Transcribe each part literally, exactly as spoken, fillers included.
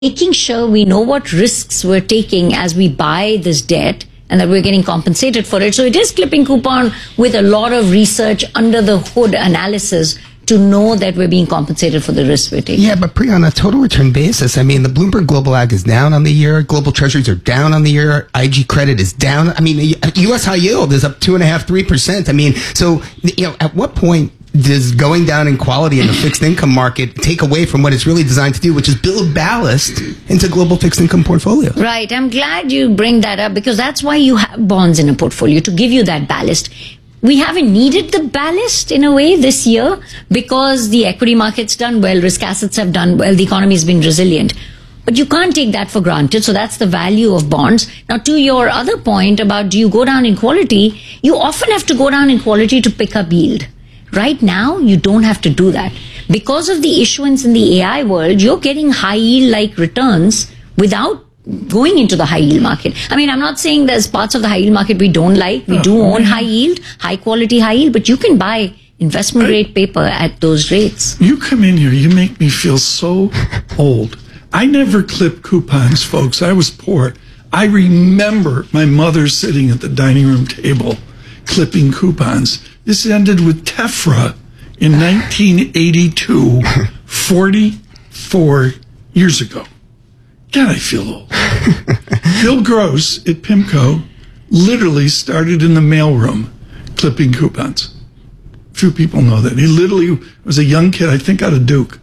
making sure we know what risks we're taking as we buy this debt and that we're getting compensated for it. So it is clipping coupon with a lot of research under the hood analysis to know that we're being compensated for the risk we're taking. Yeah, but Priya, on a total return basis, I mean, the Bloomberg Global Ag is down on the year. Global Treasuries are down on the year. I G credit is down. I mean, U S high yield is up two and a half, three percent. I mean, so, you know, at what point does going down in quality in the fixed income market take away from what it's really designed to do, which is build ballast into global fixed income portfolios? Right. I'm glad you bring that up because that's why you have bonds in a portfolio, to give you that ballast. We haven't needed the ballast in a way this year because the equity market's done well, risk assets have done well, the economy's been resilient. But you can't take that for granted. So that's the value of bonds. Now, to your other point about do you go down in quality, you often have to go down in quality to pick up yield. Right now, you don't have to do that. Because of the issuance in the A I world, you're getting high yield-like returns without going into the high yield market. I mean, I'm not saying there's parts of the high yield market we don't like. We do own high yield, high quality high yield, but you can buy investment grade paper at those rates. You come in here, you make me feel so old. I never clipped coupons, folks. I was poor. I remember my mother sitting at the dining room table clipping coupons. This ended with Tefra in nineteen eighty-two, forty-four years ago. God, I feel old. Bill Gross at PIMCO literally started in the mailroom clipping coupons. Few people know that. He literally was a young kid, I think out of Duke,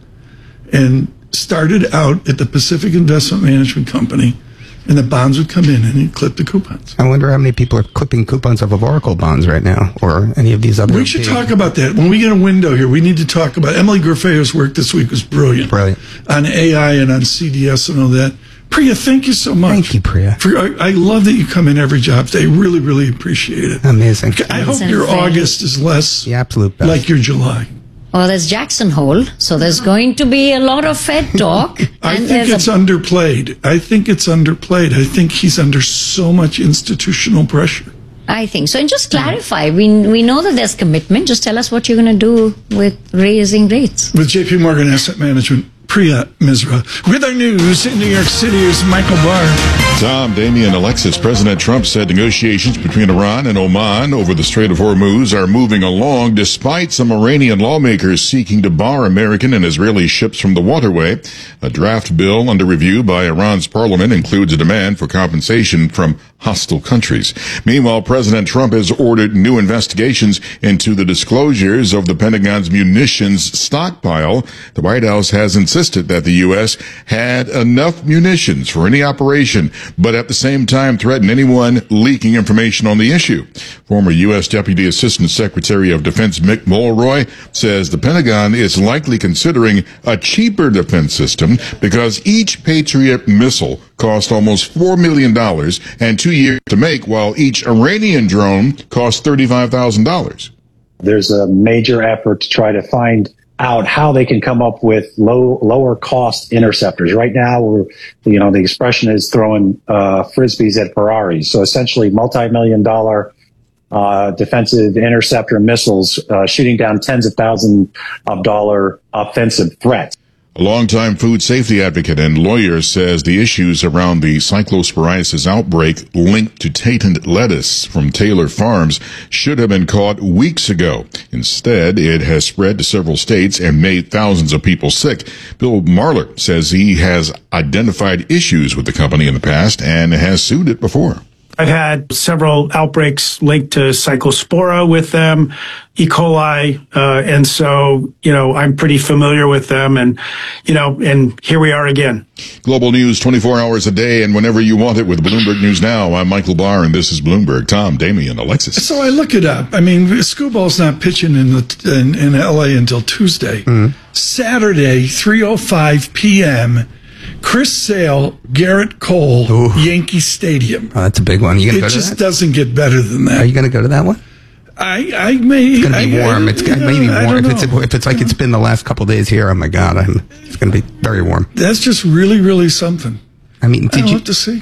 and started out at the Pacific Investment Management Company, and the bonds would come in and he'd clip the coupons. I wonder how many people are clipping coupons off of Oracle bonds right now or any of these other. We should talk about that. When we get a window here, we need to talk about Emily Grafeo's work this week was brilliant. Brilliant. On A I and on C D S and all that. Priya, thank you so much. Thank you, Priya. For, I, I love that you come in every job day. Really, really appreciate it. Amazing. I hope your August is less the absolute best. Like your July. Well, there's Jackson Hole, so there's going to be a lot of Fed talk. I and think it's a- underplayed. I think it's underplayed. I think he's under so much institutional pressure. I think so. And just clarify, we we know that there's commitment. Just tell us what you're going to do with raising rates. With J P Morgan Asset Management, Priya Misra. With our news in New York City is Michael Barr. Tom, Damian, Alexis. President Trump said negotiations between Iran and Oman over the Strait of Hormuz are moving along despite some Iranian lawmakers seeking to bar American and Israeli ships from the waterway. A draft bill under review by Iran's parliament includes a demand for compensation from hostile countries. Meanwhile, President Trump has ordered new investigations into the disclosures of the Pentagon's munitions stockpile. The White House has insisted that the U S had enough munitions for any operation, but at the same time threatened anyone leaking information on the issue. Former U S Deputy Assistant Secretary of Defense Mick Mulroy says the Pentagon is likely considering a cheaper defense system because each Patriot missile cost almost four million dollars and two years to make, while each Iranian drone cost thirty-five thousand dollars. There's a major effort to try to find out how they can come up with low, lower cost interceptors. Right now, we're, you know, the expression is throwing uh, frisbees at Ferraris. So essentially, multi-million dollar uh, defensive interceptor missiles uh, shooting down tens of thousands of dollar offensive threats. A longtime food safety advocate and lawyer says the issues around the cyclosporiasis outbreak linked to patent lettuce from Taylor Farms should have been caught weeks ago. Instead, it has spread to several states and made thousands of people sick. Bill Marler says he has identified issues with the company in the past and has sued it before. I've had several outbreaks linked to Cyclospora with them, E. coli, uh, and so, you know, I'm pretty familiar with them, and, you know, and here we are again. Global news twenty-four hours a day and whenever you want it with Bloomberg News Now. I'm Michael Barr, and this is Bloomberg. Tom, Damian, Alexis. So I look it up. I mean, Scooball's not pitching in, the, in, in L A until Tuesday. Mm-hmm. Saturday, three oh five p.m., Chris Sale, Garrett Cole, Ooh. Yankee Stadium. Oh, that's a big one. You gonna it go to just that? Doesn't get better than that. Are you going to go to that one? I, I may. It's going to be I, warm. I, it's you know, maybe warm. If it's, if it's like it's been the last couple of days here, oh my God, I'm, it's going to be very warm. That's just really, really something. I mean, did I'll you have to see.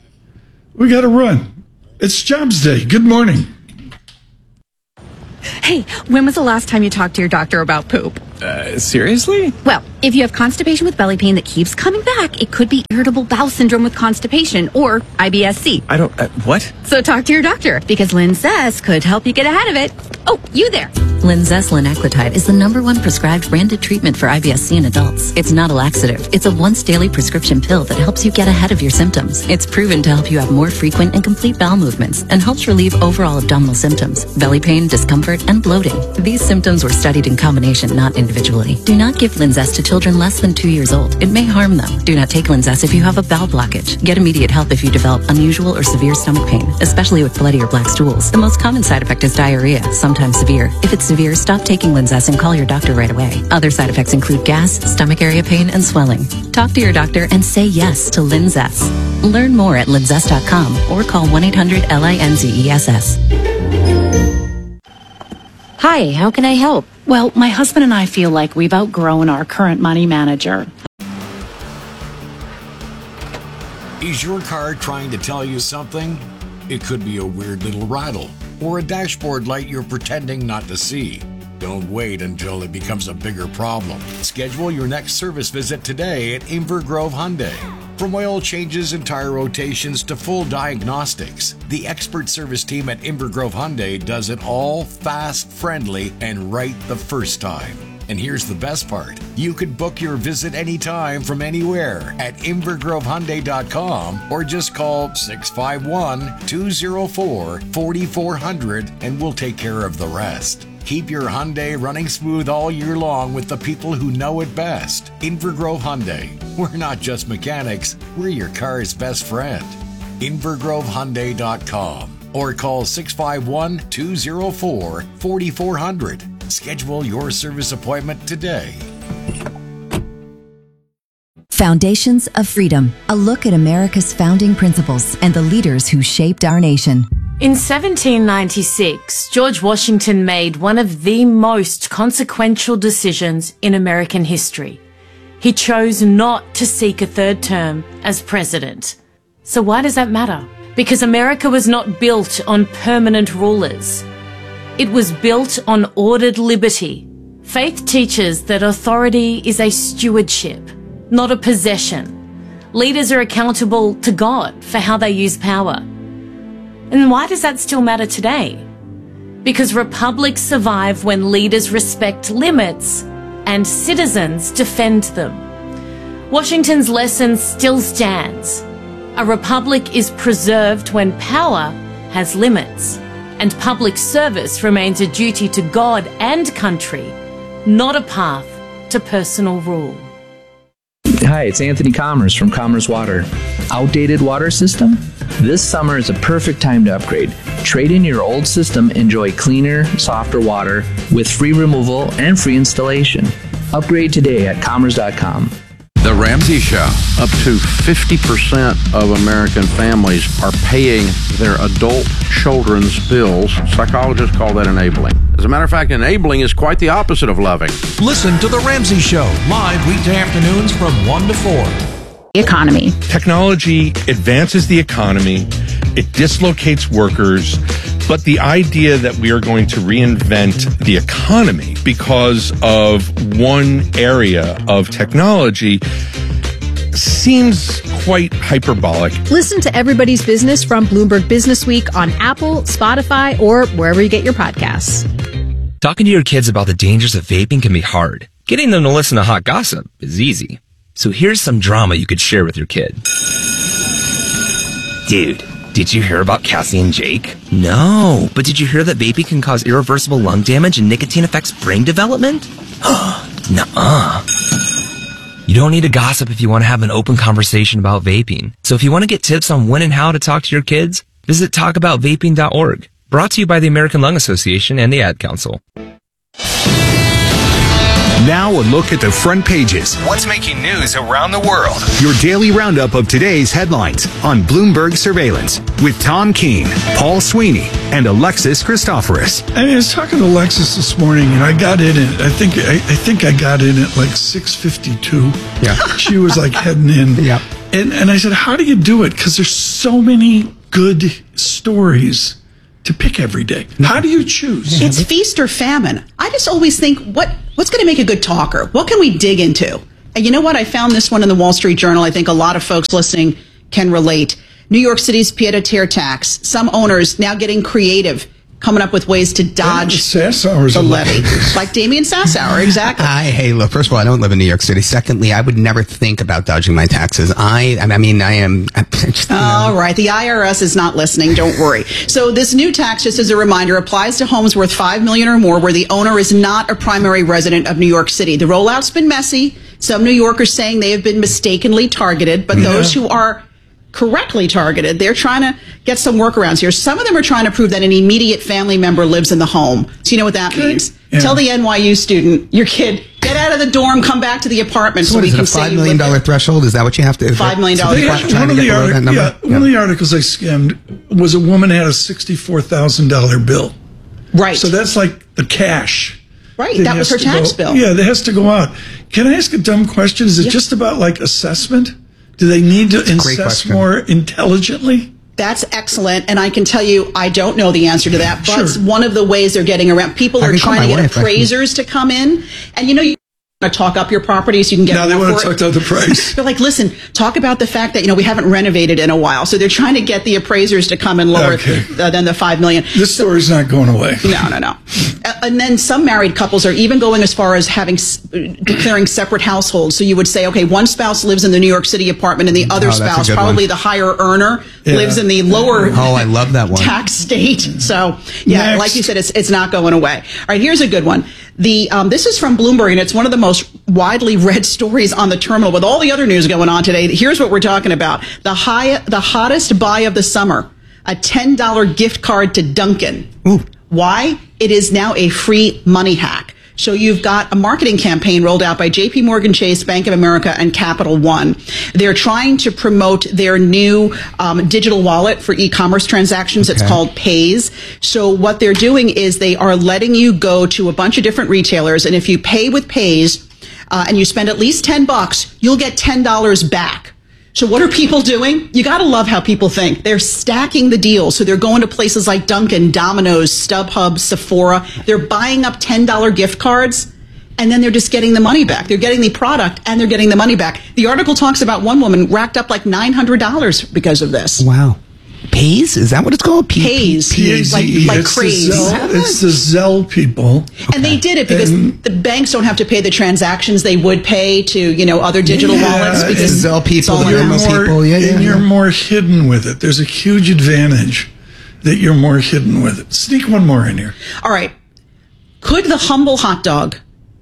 We got to run. It's Jobs Day. Good morning. Hey, when was the last time you talked to your doctor about poop? Uh, seriously? Well, if you have constipation with belly pain that keeps coming back, it could be irritable bowel syndrome with constipation or I B S C. I don't, uh, what? So talk to your doctor because Linzess could help you get ahead of it. Oh, you there. Linzess linaclotide is the number one prescribed branded treatment for I B S C in adults. It's not a laxative. It's a once daily prescription pill that helps you get ahead of your symptoms. It's proven to help you have more frequent and complete bowel movements and helps relieve overall abdominal symptoms, belly pain, discomfort, and bloating. These symptoms were studied in combination, not individually. Do not give Linzess to children less than two years old. It may harm them. Do not take Linzess if you have a bowel blockage. Get immediate help if you develop unusual or severe stomach pain, especially with bloody or black stools. The most common side effect is diarrhea, sometimes severe. If it's severe, stop taking Linzess and call your doctor right away. Other side effects include gas, stomach area pain, and swelling. Talk to your doctor and say yes to Linzess. Learn more at linzess dot com or call one eight hundred L I N Z E S S. Hi, how can I help? Well, my husband and I feel like we've outgrown our current money manager. Is your car trying to tell you something? It could be a weird little rattle or a dashboard light you're pretending not to see. Don't wait until it becomes a bigger problem. Schedule your next service visit today at Inver Grove Hyundai. From oil changes and tire rotations to full diagnostics, the expert service team at Inver Grove Hyundai does it all fast, friendly, and right the first time. And here's the best part. You can book your visit anytime from anywhere at inver grove hyundai dot com or just call six five one, two oh four, four four zero zero and we'll take care of the rest. Keep your Hyundai running smooth all year long with the people who know it best. Inver Grove Hyundai. We're not just mechanics, we're your car's best friend. inver grove hyundai dot com or call six five one, two oh four, four four zero zero. Schedule your service appointment today. Foundations of Freedom, a look at America's founding principles and the leaders who shaped our nation. In seventeen ninety-six, George Washington made one of the most consequential decisions in American history. He chose not to seek a third term as president. So why does that matter? Because America was not built on permanent rulers. It was built on ordered liberty. Faith teaches that authority is a stewardship, not a possession. Leaders are accountable to God for how they use power. And why does that still matter today? Because republics survive when leaders respect limits and citizens defend them. Washington's lesson still stands. A republic is preserved when power has limits, and public service remains a duty to God and country, not a path to personal rule. Hi, it's Anthony Commerce from Commerce Water. Outdated water system? This summer is a perfect time to upgrade. Trade in your old system, enjoy cleaner, softer water with free removal and free installation. Upgrade today at commerce dot com. The Ramsey Show. Up to fifty percent of American families are paying their adult children's bills. Psychologists call that enabling. As a matter of fact, enabling is quite the opposite of loving. Listen to The Ramsey Show, live weekday afternoons from one to four. Economy. Technology advances the economy. It dislocates workers. But the idea that we are going to reinvent the economy because of one area of technology seems quite hyperbolic. Listen to Everybody's Business from Bloomberg Business Week on Apple, Spotify, or wherever you get your podcasts. Talking to your kids about the dangers of vaping can be hard. Getting them to listen to hot gossip is easy. So here's some drama you could share with your kid. Dude, did you hear about Cassie and Jake? No, but did you hear that vaping can cause irreversible lung damage and nicotine affects brain development? Nuh-uh. You don't need to gossip if you want to have an open conversation about vaping. So if you want to get tips on when and how to talk to your kids, visit talk about vaping dot org. Brought to you by the American Lung Association and the Ad Council. Now a look at the front pages. What's making news around the world? Your daily roundup of today's headlines on Bloomberg Surveillance with Tom Keene, Paul Sweeney, and Alexis Christoforous. I was talking to Alexis this morning, and I got in it. I think I, I think I got in at like six fifty-two. Yeah, she was like heading in. Yeah, and and I said, "How do you do it?" Because there's so many good stories to pick every day. How do you choose? It's feast or famine. I just always think, what What's going to make a good talker? What can we dig into? And you know what? I found this one in the Wall Street Journal. I think a lot of folks listening can relate. New York City's pied-à-terre tax. Some owners now getting creative, coming up with ways to dodge Sassauer's the levy. Like Damian Sassauer, exactly. I, hey, look, first of all, I don't live in New York City. Secondly, I would never think about dodging my taxes. I, I mean, I am... I just, you know. All right. The I R S is not listening. Don't worry. So this new tax, just as a reminder, applies to homes worth five million dollars or more where the owner is not a primary resident of New York City. The rollout's been messy. Some New Yorkers saying they have been mistakenly targeted, but yeah. those who are correctly targeted, they're trying to get some workarounds here. Some of them are trying to prove that an immediate family member lives in the home. So you know what that okay. means. Yeah. Tell the N Y U student, your kid, get out of the dorm, come back to the apartment. So, so what we is can it, a five million dollars threshold? Is that what you have to? Five million dollars. So threshold. one, of the, artic- yeah, yeah. one of the articles I skimmed was a woman had a sixty-four thousand dollars bill. Right. So that's like the cash. Right. That, that was her tax go, bill. Yeah, that has to go out. Can I ask a dumb question? Is it yeah. just about like assessment? Do they need to assess more intelligently? That's excellent. And I can tell you, I don't know the answer to that. But sure. one of the ways they're getting around, people are trying to get wife, appraisers to come in. And you know, you want to talk up your property so you can get now more they want for to talk it. down the price. They're like, listen, talk about the fact that, you know, we haven't renovated in a while. So they're trying to get the appraisers to come and lower okay. it uh, than the five million dollars. This story's not going away. No, no, no. And then some married couples are even going as far as having declaring separate households. So you would say, okay, one spouse lives in the New York City apartment and the other oh, spouse, probably one. the higher earner, yeah. lives in the lower oh, I love that one. tax state. So, yeah, Next. like you said, it's it's not going away. All right, here's a good one. The um, this is from Bloomberg, and it's one of the most widely read stories on the terminal. With all the other news going on today, here's what we're talking about: the high, the hottest buy of the summer, a ten dollars gift card to Dunkin'. Ooh. Why? It is now a free money hack. So you've got a marketing campaign rolled out by J P Morgan Chase, Bank of America, and Capital One. They're trying to promote their new um, digital wallet for e-commerce transactions. Okay. It's called Paze. So what they're doing is they are letting you go to a bunch of different retailers, and if you pay with Paze uh, and you spend at least ten bucks, you'll get ten dollars back. So what are people doing? You got to love how people think. They're stacking the deal. So they're going to places like Dunkin', Domino's, StubHub, Sephora. They're buying up ten dollars gift cards, and then they're just getting the money back. They're getting the product, and they're getting the money back. The article talks about one woman racked up like nine hundred dollars because of this. Wow. Paze? Is that what it's called? Paze. P A Z E. Like, like it's craze. The Zelle, it's the Zelle people. Okay. And they did it because and, the banks don't have to pay the transactions they would pay to, you know, other digital yeah, wallets. Because Zelle people, you're more, people. Yeah, yeah, and yeah. you're yeah. more hidden with it. There's a huge advantage that you're more hidden with it. Sneak one more in here. All right. Could the humble hot dog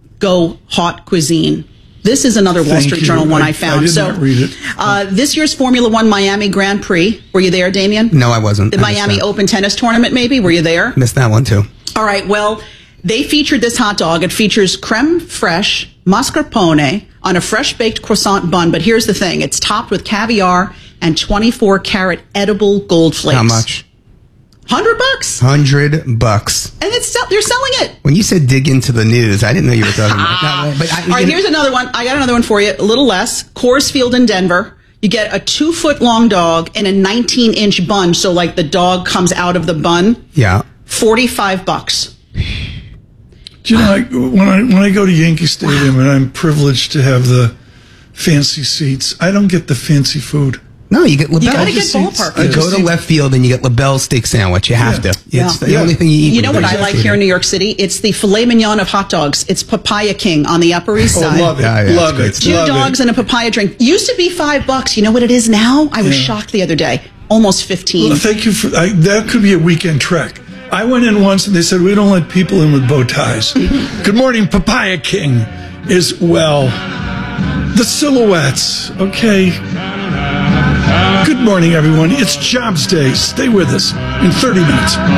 go hot cuisine? This is another Wall Thank Street you. Journal one I, I found. I did so, not read it. Uh, this year's Formula One Miami Grand Prix. Were you there, Damien? No, I wasn't. The I Miami Open Tennis Tournament, maybe? Were you there? Missed that one, too. All right. Well, they featured this hot dog. It features creme fraiche, mascarpone on a fresh-baked croissant bun. But here's the thing. It's topped with caviar and twenty-four karat edible gold flakes. How much? Hundred bucks. Hundred bucks. And it's they're selling it. When you said dig into the news, I didn't know you were talking about that. But I, All right, know, here's another one. I got another one for you. A little less. Coors Field in Denver. You get a two foot long dog in a nineteen inch bun. So like the dog comes out of the bun. Yeah. Forty-five bucks. Do you know, like, when I when I go to Yankee Stadium and I'm privileged to have the fancy seats, I don't get the fancy food. No, you get LaBelle. You gotta get ballpark. You go to left field and you get LaBelle steak sandwich. You have yeah. to. Yeah. It's the yeah. only thing you eat. You know what I like here in New York City? It's the filet mignon of hot dogs. It's Papaya King on the Upper East Side. Oh, love it. Yeah, yeah, love it. Two love dogs it. and a papaya drink. Used to be five bucks. You know what it is now? I was yeah. shocked the other day. Almost fifteen. Well, thank you for I, that. Could be a weekend trek. I went in once and they said, we don't let people in with bow ties. Good morning, Papaya King is, well, the silhouettes. Okay. Good morning, everyone. It's Jobs Day. Stay with us in thirty minutes.